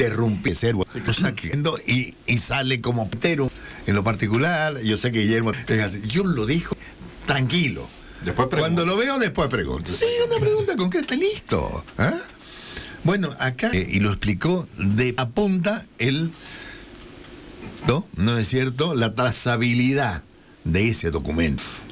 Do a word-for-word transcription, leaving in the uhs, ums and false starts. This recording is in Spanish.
interrumpir y, y sale como pero en lo particular. Yo sé que Guillermo es así. Yo lo dijo tranquilo. Después Cuando lo veo, después pregunto. Sí, una pregunta concreta, listo. ¿Ah? Bueno, acá, eh, y lo explicó, de apunta el, ¿no? ¿No es cierto? La trazabilidad de ese documento.